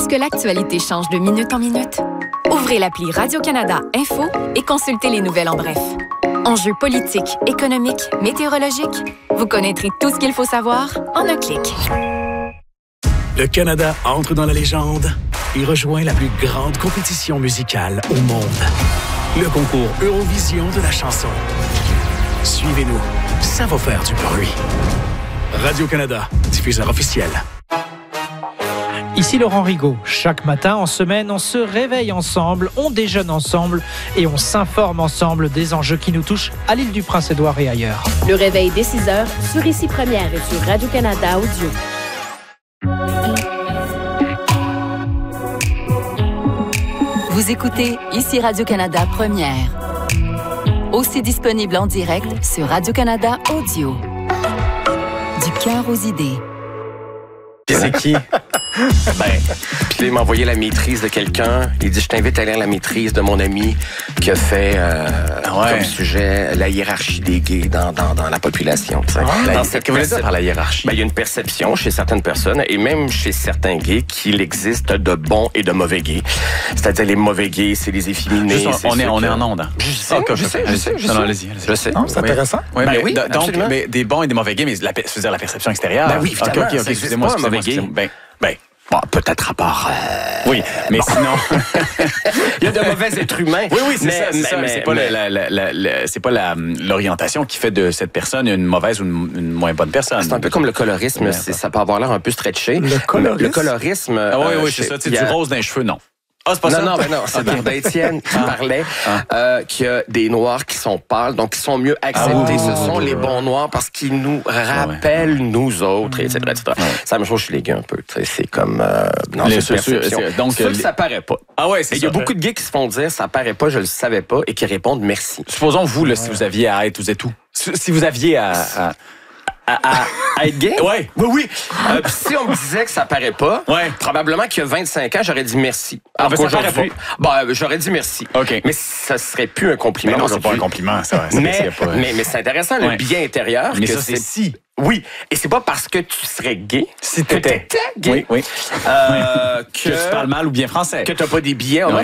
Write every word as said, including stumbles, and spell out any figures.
Parce que l'actualité change de minute en minute. Ouvrez l'appli Radio-Canada Info et consultez les nouvelles en bref. Enjeux politiques, économiques, météorologiques, vous connaîtrez tout ce qu'il faut savoir en un clic. Le Canada entre dans la légende et rejoint la plus grande compétition musicale au monde. Le concours Eurovision de la chanson. Suivez-nous, ça va faire du bruit. Radio-Canada, diffuseur officiel. Ici Laurent Rigaud. Chaque matin, en semaine, on se réveille ensemble, on déjeune ensemble et on s'informe ensemble des enjeux qui nous touchent à l'île du Prince-Édouard et ailleurs. Le réveil dès six heures sur Ici Première et sur Radio-Canada Audio. Vous écoutez Ici Radio-Canada Première. Aussi disponible en direct sur Radio-Canada Audio. Du cœur aux idées. C'est qui? Ben, puis là, il m'a envoyé la maîtrise de quelqu'un. Il dit, je t'invite à lire la maîtrise de mon ami qui a fait euh, ouais. comme sujet la hiérarchie des gays dans, dans, dans la population. Ah, dans qu'est-ce que vous voulez dire par la hiérarchie? Ben, il y a une perception chez certaines personnes et même chez certains gays qu'il existe de bons et de mauvais gays. C'est-à-dire les mauvais gays, c'est les efféminés. Juste, on, c'est est, on que... est en onde. Hein. Je sais, je sais, je sais. Je non, sais. non, allez-y, allez-y. Je sais. Non, c'est intéressant. Oui, ben mais, oui, donc, absolument. mais des bons et des mauvais gays, mais la, c'est-à-dire la perception extérieure. Ben oui, évidemment. Okay, okay, okay, excusez-moi, pas un mauvais gay. Ben, ben, bon, peut-être à part... Euh... Oui, mais bon. sinon... Il y a de mauvais êtres humains. Oui, oui, c'est mais, ça. C'est, mais, ça, mais, c'est pas, mais... la, la, la, la, c'est pas la, l'orientation qui fait de cette personne une mauvaise ou une, une moins bonne personne. C'est un peu comme le colorisme. C'est, ça peut avoir l'air un peu stretché. Le colorisme? Le colorisme... Ah oui, euh, oui, c'est ça. C'est a... du rose dans les cheveux, non. Ah, c'est pas non, ça? non, ben non, c'est okay. d'Étienne qui ah. parlait ah. euh, qu'il y a des Noirs qui sont pâles, donc qui sont mieux acceptés. Ah, Ce sont les bons Noirs parce qu'ils nous rappellent, ouais. nous autres, et cetera et cetera. Ouais. C'est la même chose chez les gays un peu. C'est comme... Euh, non, les c'est une perception. C'est, donc, ça, les... ça paraît pas. Ah ouais, c'est et il y a beaucoup de gays qui se font dire « ça paraît pas, je le savais pas » et qui répondent « merci ». Supposons, vous, là, ouais. si vous aviez à être, vous êtes où? Si vous aviez à... à... À, à, à être gay? Ouais. Oui, oui. Euh, si on me disait que ça paraît pas, ouais. probablement qu'il y a vingt-cinq ans, j'aurais dit merci. Alors ah, ben, ça paraît pas. Bah, j'aurais dit merci. OK. Mais ça serait plus un compliment. Mais non, c'est pas un compliment, ça. ça mais, pas... mais, mais c'est intéressant, le ouais. bien intérieur. Mais que ça, c'est, c'est si. Oui. Et c'est pas parce que tu serais gay. Si t'étais. t'étais gay. Oui, oui. Euh, que, que tu parles mal ou bien français. Que t'as pas des billets. Ouais.